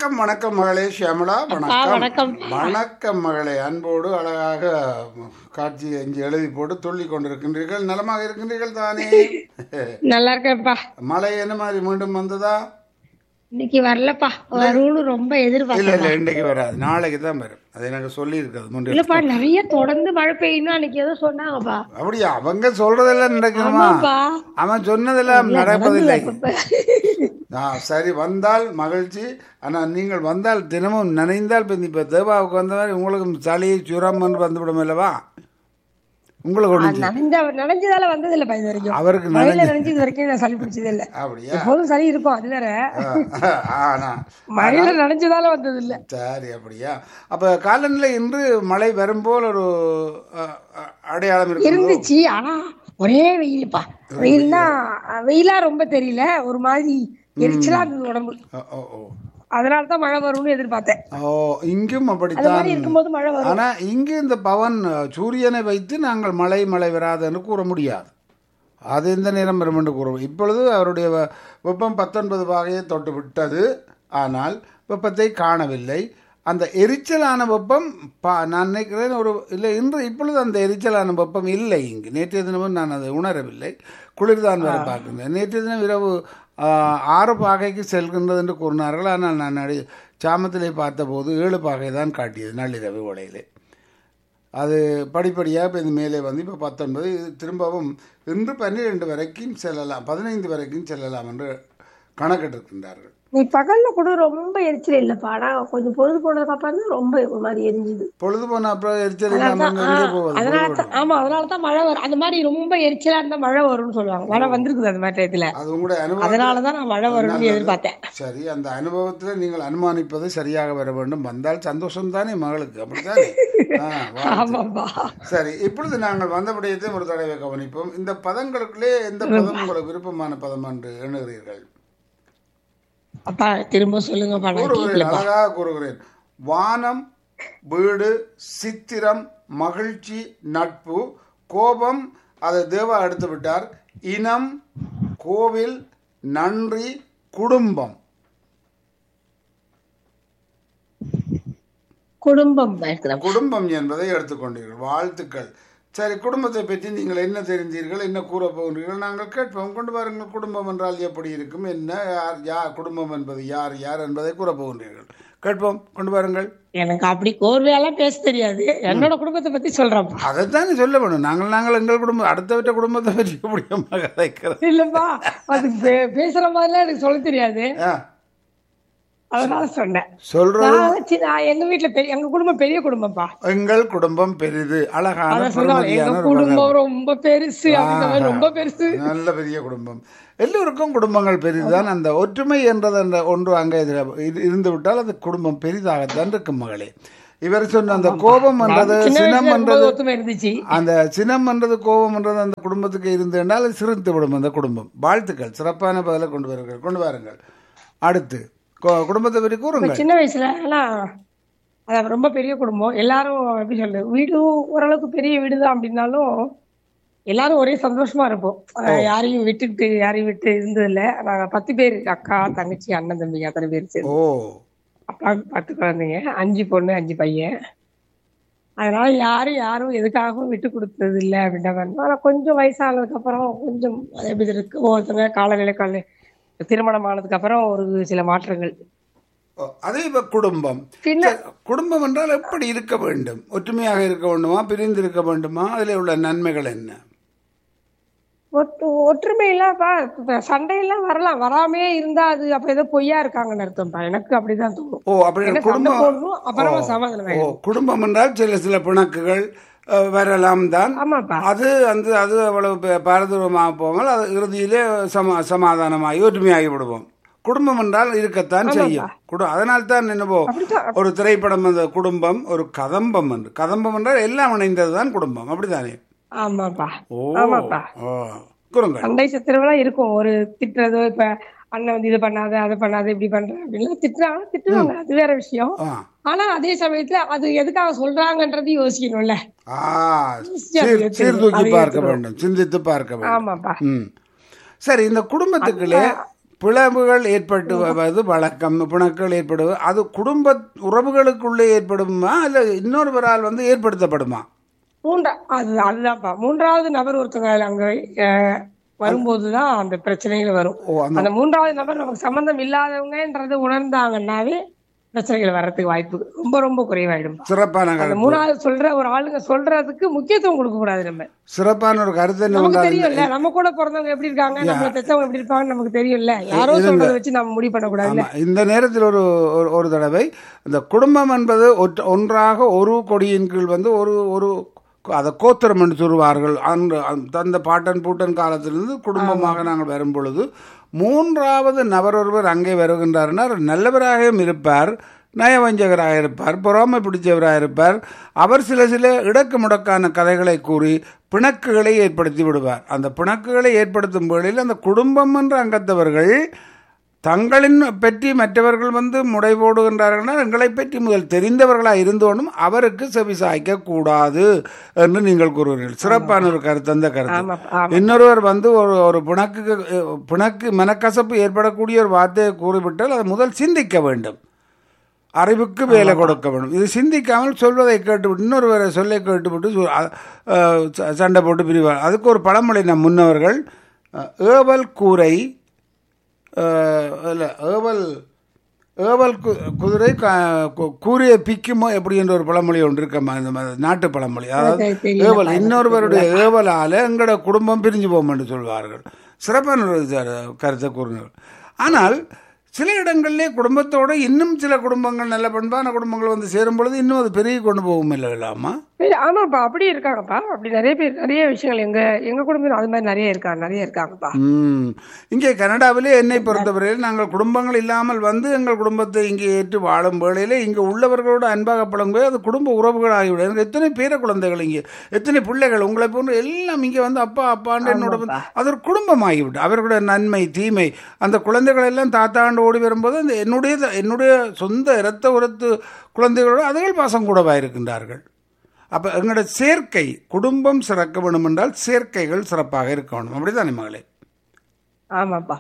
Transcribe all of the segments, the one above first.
வணக்கம் வணக்கம் மகளே ஷியாமளா, வணக்கம் வணக்கம். வணக்கம் மகளே. அன்போடு அழகாக காட்சியை இங்கே எழுதி போட்டு துள்ளி கொண்டிருக்கின்றீர்கள். நலமாக இருக்கின்றீர்கள் தானே? நல்லா இருக்கேன்ப்பா. மழை என்ன மாதிரி மீண்டும் வந்ததா? இன்னைக்கு வரலப்பா, வரும்னு ரொம்ப இல்ல எதிர்பார்த்தேன். இல்ல, இன்றைக்கு வராது, நாளைக்கு தான் வரும். அது எனக்கு சொல்லி இருக்காது முன்னாடி. இல்லப்பா, நிறைய தொடர்ந்து மழை பெய்யணும் அன்னைக்கு ஏதோ சொன்னாங்கப்பா. அப்படியா? அவங்க சொல்றதெல்லாம் நடக்கணுமா? ஆமாப்பா. அவன் சொன்னதெல்லாம் நடப்பதில்லை. அப்பப்ப. சரி, வந்தால் மகிழ்ச்சி. ஆனால் நீங்கள் வந்தால் தினமும் நனைந்தால் இப்போ தேவாவுக்கு வந்த மாதிரி உங்களுக்கும் சளி சுரம் வந்துவிடும் அல்லவா? உங்களுக்கு நனைஞ்சதால வந்தது இல்லப்பா இது வரைக்கும். அவருக்கு மழையில நனைஞ்சது வரைக்கும் நான் சளி பிடிச்சது இல்ல. அப்படியா? எப்போதும் சளி இருக்கும், அது வேற. ஆனா மழையில நனைஞ்சதால வந்தது இல்ல. சரி, அப்படியா? அப்ப காலநிலை இன்று மழை வரும்போல் ஒரு அடையாளம் இருந்துச்சு. ஆனா ஒரே வெயில்ப்பா. வெயில்னா வெயிலா ரொம்ப தெரியல, ஒரு மாதிரி எரிச்சலா இருந்தது உடம்பு. அதனாலதான் மழை வரும்னு எதிர்பார்த்தேன். இங்கும் அப்படித்தான் இருக்கும்போது மழை வரும். ஆனா இங்கு இந்த பவன் சூரியனை வைத்து நாங்கள் மழை வராதுன்னு கூற முடியாது. அது எந்த நேரம் வரும் என்று கூறுவோம். இப்பொழுது அவருடைய வெப்பம் 19 வகையை தொட்டு விட்டது. ஆனால் வெப்பத்தை காணவில்லை. அந்த எரிச்சலான வெப்பம் நான் நினைக்கிறேன் இல்லை, இப்பொழுது அந்த எரிச்சலான வெப்பம் இல்லை இங்கு. நேற்றைய தினமும் நான் அதை உணரவில்லை. குளிர்தான் வர பார்க்கின்றேன். நேற்றைய தினம் இரவு 6 பாகைக்கு செல்கின்றது என்று கூறினார்கள். ஆனால் நான் சாமத்திலே பார்த்தபோது 7 பாகை தான் காட்டியது நள்ளிரவு வேளையிலே. அது படிப்படியாக இப்போ இது மேலே வந்து இப்போ 19, திரும்பவும் இன்று 12 வரைக்கும் செல்லலாம், 15 வரைக்கும் செல்லலாம் என்று கணக்கிட்டிருக்கின்றார்கள். நீ பகல்ல கூட ரொம்ப எரிச்சல் இல்லப்பா, ஆனா கொஞ்சம் பொழுது போனதுக்கு அப்புறம் தான் ரொம்ப ஒரு மாதிரி எரிஞ்சுது. பொழுது போன அப்புறம் எரிச்சல் இல்லாம அதனாலதான் மழை வரும். அந்த மாதிரி ரொம்ப எரிச்சலா இருந்தா மழை வரும்னு சொல்லுவாங்க. மழை வந்திருக்குது அந்த மாதிரி டயத்துல. அது உங்களுடைய அனுபவம். அதனாலதான் நான் மழை வரும்னு எதிர்பார்த்தேன். சரி, அந்த அனுபவத்தில் நீங்கள் அனுமானிப்பது சரியாக வர வேண்டும். வந்தால் சந்தோஷம் தானே மகளுக்கு, அப்படித்தானே? சரி, இப்பொழுது நாங்கள் வந்த விடயத்தை ஒரு தடவை கவனிப்போம். இந்த பதங்களுக்குள்ளே எந்த பதம் உங்களுக்கு விருப்பமான பதம் என்று எண்ணுகிறீர்கள்? அப்பா திரும்ப சொல்லுங்க. அழகாக கூறுகிறேன். வானம், வீடு, சித்திரம், மகிழ்ச்சி, நட்பு, கோபம், அதை தேவா எடுத்து விட்டார். இனம், கோவில், நன்றி, குடும்பம். குடும்பம் என்பதை எடுத்துக்கொண்டீர்கள். வாழ்த்துக்கள். சரி, குடும்பத்தை பற்றி நீங்கள் என்ன தெரிந்தீர்கள், என்ன கூற போகிறீர்கள்? நாங்கள் கேட்போம். கொண்டு வாருங்கள். குடும்பம் என்றால் எப்படி இருக்கும், என்ன, யார் குடும்பம் என்பது யார் யார் என்பதை கூற போகின்றீர்கள். கேட்போம், கொண்டு வாருங்கள். எனக்கு அப்படி கோர்வையெல்லாம் பேச தெரியாது. என்னோட குடும்பத்தை பத்தி சொல்றேன். அதைத்தானே சொல்ல வேணும். நாங்கள் எங்கள் குடும்பம், அடுத்தவற்ற குடும்பத்தை பற்றி எப்படி இல்லப்பா, அது பேசுற மாதிரிலாம் எனக்கு சொல்ல தெரியாது. அதனால சொன்னேன். எங்க வீட்டுல எங்க குடும்பம் பெரிய குடும்பம்ப்பா. எங்கள் குடும்பம் பெரிது. அழகான குடும்பம் ரொம்ப பெருசு, ரொம்ப பெருசு, நல்ல பெரிய குடும்பம். எல்லோருக்கும் குடும்பங்கள் பெரிதுதான். அந்த ஒற்றுமை என்றது அந்த ஒன்று அங்கே இருந்து விட்டால் அது குடும்பம் பெரிதாகத்தான் இருக்கும் மகளே. இவர் சொன்ன அந்த கோபம் என்றது, சினம் என்றது, அந்த சினம் என்றது, கோபம் என்றது அந்த குடும்பத்துக்கு இருந்து என்றால் அது சிரித்து விடும் அந்த குடும்பம். வாழ்த்துக்கள், சிறப்பான பதிலை கொண்டு வாருங்கள். அடுத்து குடும்பத்தை பற்றி கூறுங்க. சின்ன வயசுல அதான் ரொம்ப பெரிய குடும்பம். எல்லாரும் எப்படி சொல்றது, வீடு ஓரளவுக்கு பெரிய வீடுதான். அப்படின்னாலும் எல்லாரும் ஒரே சந்தோஷமா இருப்போம். யாரையும் விட்டு இருந்ததில்ல. நாங்க 10 பேர், அக்கா, தங்கச்சி, அண்ணன், தம்பி, அத்தனை பேர் சேர்ந்து. அப்பாவுக்கு 10 குழந்தைங்க, 5 பொண்ணு 5 பையன். அதனால யாரும் எதுக்காகவும் விட்டு கொடுத்தது இல்லை அப்படின்றாங்க. ஆனா கொஞ்சம் வயசானதுக்கு அப்புறம் கொஞ்சம் எப்படி இருக்கு, ஒவ்வொருத்தங்க காலநிலை திருமணம் ஆனதுக்கு அப்புறம் ஒரு சில மாற்றங்கள். அதே குடும்பம் குடும்பம் என்றால் எப்படி இருக்க வேண்டும்? ஒற்றுமையாக இருக்க வேண்டுமா, பிரிந்து இருக்க வேண்டுமா? அதில் உள்ள நன்மைகள் என்ன? ஒற்றுமையில்லப்பா, சண்டையெல்லாம் வரலாம், வராமே இருந்தா அது அப்ப ஏதோ பொய்யா இருக்காங்கன்னு அர்த்தம்ப்பா. எனக்கு அப்படிதான் தோணும். குடும்பம் என்றால் சில பிணக்குகள் வரலாம் தான். அது அவ்வளவு பாரதூரமாக போகாமல் அது இறுதியிலே சமாதானமாகி ஒற்றுமையாகி விடுவோம். குடும்பம் என்றால் இருக்கத்தான் செய்யும். அதனால்தான் என்னவோ ஒரு திரைப்படம் அந்த குடும்பம் ஒரு கதம்பம் என்று. கதம்பம் என்றால் எல்லாம் இணைந்ததுதான் குடும்பம், அப்படித்தானே? ஆமாப்பா. சண்டை சத்திரவெல்லாம் இருக்கும். ஒரு திட்டுறதோ, இப்ப அண்ணன் வந்து இது பண்ணாத, அதை பண்ணாத, இப்படி பண்ற அப்படின்னு திட்டுவாங்க, அது வேற விஷயம். ஆனா அதே சமயத்துல அது எதுக்காக சொல்றாங்கன்றது யோசிக்கணும்ல, சீர்தூக்கி பார்க்க வேண்டும், சிந்தித்து பார்க்க வேண்டும். ஆமாப்பா. சரி, இந்த குடும்பத்துக்குள்ளே பிளவுகள் ஏற்படுவது வழக்கம், பிணக்குகள் ஏற்படுவது அது குடும்ப உறவுகளுக்குள்ளே ஏற்படுமா இல்லை இன்னொருவரால் வந்து ஏற்படுத்தப்படுமா? அதுதான்ப்பா, மூன்றாவது நபர் ஒருத்தங்க அங்க வரும்போதுதான் அந்த பிரச்சனைகள் வரும். அந்த மூன்றாவது நபர் நமக்கு சம்பந்தம் இல்லாதவங்கன்றது உணர்ந்தாங்கன்னாவே பிரச்சனைகள் வர்றதுக்கு வாய்ப்பு ரொம்ப ரொம்ப குறைவாயிடும். சிறப்பான அந்த மூணாவது சொல்ற ஒரு ஆளுங்க சொல்றதுக்கு முக்கியத்துவம் கொடுக்க கூடாது. நம்ம சிறப்பான ஒரு கருத்து நமக்கு தெரியும்ல, நம்ம கூட பிறந்தவங்க எப்படி இருக்காங்க, நம்ம பெற்றவங்க எப்படி இருப்பாங்க நமக்கு தெரியும்ல. யாரோ சொல்றதை வச்சு நம்ம முடிவு பண்ணக்கூடாது. இந்த நேரத்தில் ஒரு ஒரு தடவை இந்த குடும்பம் என்பது ஒன்றாக ஒரு கொடியின் கீழ் வந்து ஒரு ஒரு அதை கோத்திரம் என்று சொல்வார்கள். அந்த பாட்டன் பூட்டன் காலத்திலிருந்து குடும்பமாக நாங்கள் வரும் பொழுது மூன்றாவது நபர் ஒருவர் அங்கே வருகின்றார்னால் நல்லவராகவும் இருப்பார், நயவஞ்சகராக இருப்பார், பொறாமை பிடிச்சவராக இருப்பார். அவர் சில சில இடக்கு முடக்கான கதைகளை கூறி பிணக்குகளை ஏற்படுத்தி விடுவார். அந்த பிணக்குகளை ஏற்படுத்தும் வேளையில் அந்த குடும்பம் என்ற அங்கத்தவர்கள் தங்களின் பற்றி மற்றவர்கள் வந்து முடை போடுகின்றார்கள். எங்களை பற்றி முதல் தெரிந்தவர்களாக இருந்தோனும் அவருக்கு செவி சாய்க்க கூடாது என்று நீங்கள் கூறுவீர்கள். சிறப்பான ஒரு கருத்து அந்த கருத்து. இன்னொருவர் வந்து ஒரு பிணக்கு மனக்கசப்பு ஏற்படக்கூடிய ஒரு வார்த்தையை கூறிவிட்டால் அதை முதல் சிந்திக்க வேண்டும், அறிவுக்கு வேலை கொடுக்க வேண்டும். இது சிந்திக்காமல் சொல்வதை கேட்டுவிட்டு இன்னொருவரை சொல்லை கேட்டுவிட்டு சண்டை போட்டு பிரிவார். அதுக்கு ஒரு பழமொழி நம் முன்னவர்கள் ஏவல் கூரை இல்லை ஏவல் குதிரை கூறிய பிக்குமோ எப்படி என்ற ஒரு பழமொழி ஒன்று இருக்கம்மா, இந்த நாட்டு பழமொழி. அதாவது ஏவல் இன்னொருவருடைய ஏவலால் எங்களோட குடும்பம் பிரிஞ்சு போகும் என்று சொல்வார்கள். சிறப்பான ஒரு கருத்தை கூறினார்கள். ஆனால் சில இடங்களிலே குடும்பத்தோடு இன்னும் சில குடும்பங்கள் நல்ல பண்பான குடும்பங்கள் வந்து சேரும் பொழுது இன்னும் அது பெருகி கொண்டு போகும் இல்லைலாமா? ஆமாப்பா, அப்படி இருக்காங்கப்பா. அப்படி நிறைய பேர் நிறைய விஷயங்கள் எங்க குடும்பம் அது மாதிரி நிறைய இருக்காங்கப்பா. இங்கே கனடாவிலே என்னை பொறுத்தவரையில் நாங்கள் குடும்பங்கள் இல்லாமல் வந்து எங்கள் குடும்பத்தை இங்கே ஏற்று வாழும் வேளையிலே இங்கே உள்ளவர்களோடு அன்பாக பழங்கும்போது அது குடும்ப உறவுகள் ஆகிவிடும். எனக்கு எத்தனை பேர குழந்தைகள் இங்கே, எத்தனை பிள்ளைகள் உங்களை போன்று எல்லாம் இங்கே வந்து அப்பா அப்பாண்டு என்னோட அது ஒரு குடும்பம் ஆகிவிட்டு அவர்களுடைய நன்மை தீமை அந்த குழந்தைகள் எல்லாம் தாத்தாண்டு ஓடி வரும்போது அந்த என்னுடைய சொந்த இரத்த உரத்து குழந்தைகளோடு அதுகள் பாசம் கூடவாக இருக்கின்றார்கள். அப்போ எங்களோட சேர்க்கை குடும்பம் சிறக்க வேணும் என்றால் சேர்க்கைகள் சிறப்பாக இருக்க வேணும். அப்படித்தானே மகளே? ஆமாப்பா.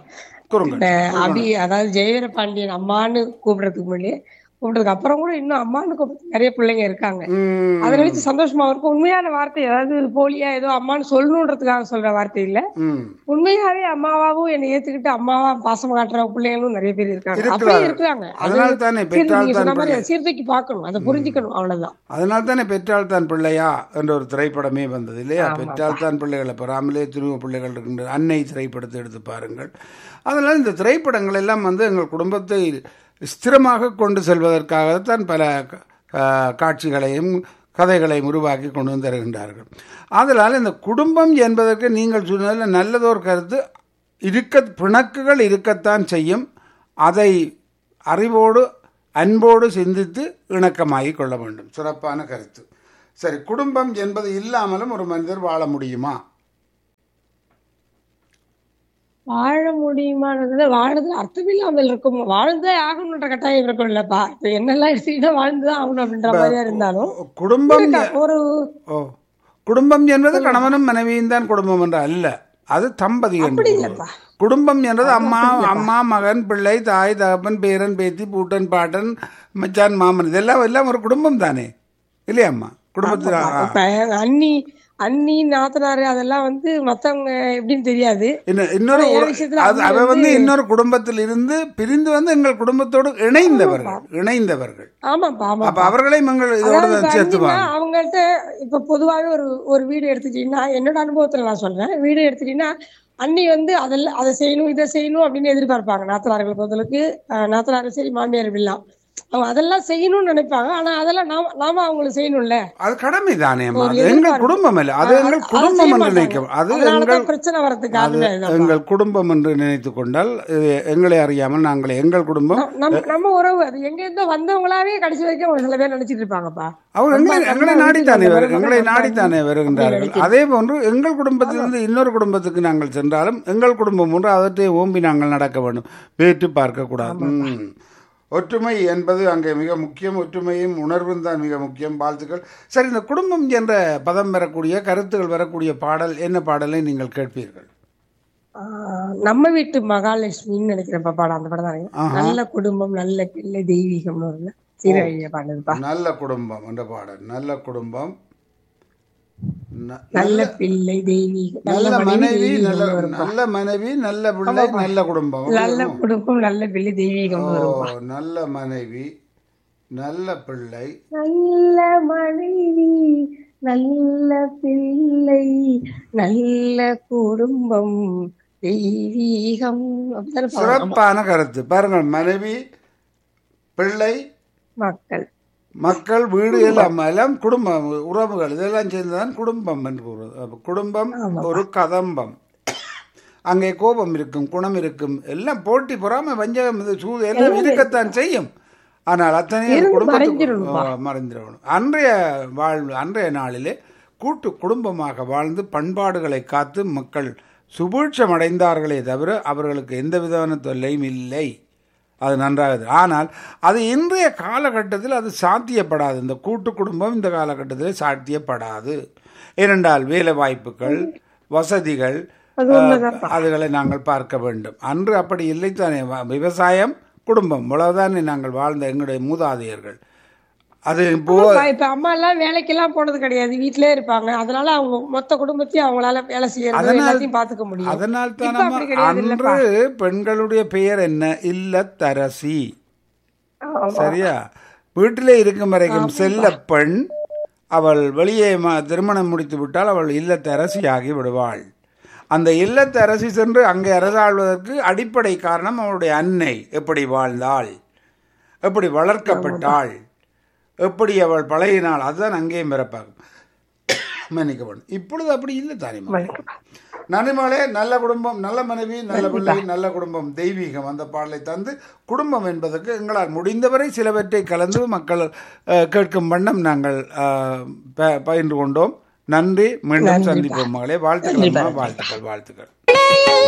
அதாவது ஜெயவீர பாண்டியன் அம்மான்னு கூப்பிடுறதுக்கு முன்னாடியே கூப்பிட்டதுக்கு அப்புறம் கூட இன்னும் அம்மான்னு நிறைய பிள்ளைங்க இருக்காங்க. அதை நினைச்சு சந்தோஷமா இருக்கும். உண்மையான வார்த்தை, அதாவது போலியா ஏதோ அம்மான்னு சொல்லணுன்றதுக்காக சொல்ற வார்த்தை இல்ல, உண்மையாவே அம்மாவாவும் என்னை ஏத்துக்கிட்டு அம்மாவா பாசம் காட்டுற பிள்ளைங்களும் நிறைய பேர் இருக்காங்க. அப்படியே இருக்காங்க. சீர்தூக்கி பார்க்கணும், அதை புரிஞ்சுக்கணும், அவ்வளவுதான். அதனால தானே பெற்றால் தான் பிள்ளையா என்ற ஒரு திரைப்படமே வந்தது இல்லையா? பெற்றால் தான் பிள்ளைகளை பெறாமலே திரும்ப பிள்ளைகள் இருக்கின்ற அன்னை திரைப்படத்தை எடுத்து பாருங்கள். அதனால இந்த திரைப்படங்கள் எல்லாம் வந்து எங்கள் குடும்பத்தை ஸ்திரமாக கொண்டு செல்வதற்காகத்தான் பல காட்சிகளையும் கதைகளையும் உருவாக்கி கொண்டு வந்து தருகின்றார்கள். அதனால் இந்த குடும்பம் என்பதற்கு நீங்கள் சொன்னதில் நல்லதோர் கருத்து பிணக்குகள் இருக்கத்தான் செய்யும். அதை அறிவோடு அன்போடு சிந்தித்து இணக்கமாகி கொள்ள வேண்டும். சிறப்பான கருத்து. சரி, குடும்பம் என்பது இல்லாமலும் ஒரு மனிதர் வாழ முடியுமா? வாழ முடியுமானதுல வாழ்றதுல அர்த்தம் இல்லாமல் இருக்கும். வாழ்ந்துதான் ஆகணும்ன்ற கட்டாயம் இருக்கும் இல்லப்பா. இப்ப என்னெல்லாம் எடுத்துக்கிட்டா வாழ்ந்துதான் ஆகணும் அப்படின்ற மாதிரியா இருந்தாலும் குடும்பம் என்பது கணவனும் மனைவியும் தான் குடும்பம் என்ற அல்ல, அது தம்பதி. குடும்பம் என்றது அம்மா மகன் பிள்ளை தாய் தகப்பன் பேரன் பேத்தி பூட்டன் பாட்டன் மச்சான் மாமன் இதெல்லாம் ஒரு குடும்பம் தானே இல்லையாம்மா? குடும்பத்துல அண்ணி நாத்தனாரு அதெல்லாம் வந்து மத்தவங்க எப்படின்னு தெரியாது. இன்னொரு குடும்பத்தில் இருந்து பிரிந்து வந்து எங்கள் குடும்பத்தோடு இணைந்தவர்கள். ஆமாப்பா, அவர்களை அவங்கள்ட்ட இப்ப பொதுவாகவே ஒரு வீடு எடுத்துட்டீங்கன்னா, என்னோட அனுபவத்துல நான் சொல்றேன், வீடு எடுத்துட்டீங்கன்னா அண்ணி வந்து அதை செய்யணும் இதை செய்யணும் அப்படின்னு எதிர்பார்ப்பாங்க. நாத்தனார்களை பொறுத்தளவுக்கு நாத்தனாரும் சரி மாமியார் எல்லாம் அவங்க அதெல்லாம் செய்யணும்னு நினைப்பாங்க. ஆனா அதெல்லாம் நாம அவங்களுக்கு செய்யணும்ல, அது கடமை தானே. எங்கள் குடும்பம் இல்ல, அது எங்கள் குடும்பம் என்று நினைக்கும். அது பிரச்சனை வரதுக்கு எங்கள் குடும்பம் என்று நினைத்து கொண்டால் எங்களை அறியாமல் நாங்களே எங்கள் குடும்பம் நம்ம உறவு அது எங்க இருந்தோ வந்தவங்களாவே கடைசி வரைக்கும் அவங்க சில பேர் நினைச்சிட்டு இருப்பாங்கப்பா. அவங்க எங்களை நாடித்தானே வருகின்றார்கள். அதே போன்று எங்கள் குடும்பத்திலிருந்து இன்னொரு குடும்பத்துக்கு நாங்கள் சென்றாலும் எங்கள் குடும்பம் ஒன்று அதற்றை ஓம்பி நாங்கள் நடக்க வேண்டும், வேற்று பார்க்க கூடாது. ஒற்றுமை என்பது அங்கே மிக முக்கியம். ஒற்றுமையும் உணர்வும் தான் மிக முக்கியம். வாழ்த்துக்கள். சரி, இந்த குடும்பம் என்ற பதம் வரக்கூடிய கருத்துகள் வரக்கூடிய பாடல் என்ன பாடலை நீங்கள் கேட்பீர்கள்? நம்ம வீட்டு மகாலட்சுமின்னு நினைக்கிறப்ப பாடம், அந்த படம் தான் நினைக்கிறேன். நல்ல குடும்பம் நல்ல பிள்ளை தெய்வீகம்னு வரும்ல, சீரழிய பாடுதுப்பா. நல்ல குடும்பம் என்ற பாடல். நல்ல குடும்பம், நல்ல பிள்ளை தெய்வீகம், நல்ல மனைவி, நல்ல மனைவி, நல்ல பிள்ளை, நல்ல குடும்பம். நல்ல குடும்பம் நல்ல பிள்ளை தெய்வீகம் வரும். நல்ல மனைவி, நல்ல பிள்ளை, நல்ல மனைவி, நல்ல பிள்ளை, நல்ல குடும்பம் தெய்வீகம். சிறப்பான கருத்து பாருங்கள். மனைவி, பிள்ளை, மக்கள், மக்கள், வீடு எல்லாம் எல்லாம் குடும்பம், உறவுகள் இதெல்லாம் சேர்ந்துதான் குடும்பம் என்று கூறுவது. குடும்பம் ஒரு கதம்பம். அங்கே கோபம் இருக்கும், குணம் இருக்கும், எல்லாம் போட்டி பொறாம வஞ்சகம் சூது எல்லாம் இருக்கத்தான் செய்யும். ஆனால் அத்தனை குடும்பத்துக்கு மறைந்திடணும். அன்றைய நாளிலே கூட்டு குடும்பமாக வாழ்ந்து பண்பாடுகளை காத்து மக்கள் சுபீட்சம் அடைந்தார்களே தவிர அவர்களுக்கு எந்த விதமான தொல்லையும் இல்லை. அது நன்றாகுது. ஆனால் அது இன்றைய காலகட்டத்தில் அது சாத்தியப்படாது. இந்த கூட்டு குடும்பம் இந்த காலகட்டத்தில் சாத்தியப்படாது. ஏனென்றால் வேலை வாய்ப்புகள், வசதிகள், அதுகளை நாங்கள் பார்க்க வேண்டும். அன்று அப்படி இல்லைத்தானே. விவசாயம், குடும்பம், இவ்வளவுதானே நாங்கள் வாழ்ந்த எங்களுடைய மூதாதையர்கள். அது இப்ப அம்மா எல்லாம் வேலைக்கெல்லாம் போனது கிடையாது, வீட்டிலே இருப்பாங்க. அதனால அவங்க மொத்த குடும்பத்தையும் அவங்களால வேலை செய்யறது, எல்லாத்தையும் பாத்துக்க முடியும். அதனால் தான் அன்று பெண்களுடைய பெயர் என்ன? இல்லத்தரசி. சரியா? வீட்டிலே இருக்கும் வரைக்கும் செல்ல பெண். அவள் வெளியே திருமணம் முடித்து விட்டால் அவள் இல்லத்தரசி ஆகி விடுவாள். அந்த இல்லத்தரசி சென்று அங்கே அரசாள்வதற்கு அடிப்படை காரணம் அவளுடைய அன்னை எப்படி வாழ்ந்தாள், எப்படி வளர்க்கப்பட்டாள், எப்படி அவள் பழகினாள். அதுதான் அங்கேயும் பிறப்பாகும். மன்னிக்கப்படும். இப்பொழுது அப்படி இல்லை தானே. நனிமலே நல்ல குடும்பம், நல்ல மனைவி, நல்ல பிள்ளை, நல்ல குடும்பம் தெய்வீகம் அந்த பாடலை தந்து குடும்பம் என்பதற்கு எங்களால் முடிந்தவரை சிலவற்றை கலந்து மக்கள் கேட்கும் வண்ணம் நாங்கள் பயின்று கொண்டோம். நன்றி. மீண்டும் சந்திப்போம் மகளே. வாழ்த்துக்கள், வாழ்த்துக்கள், வாழ்த்துக்கள்.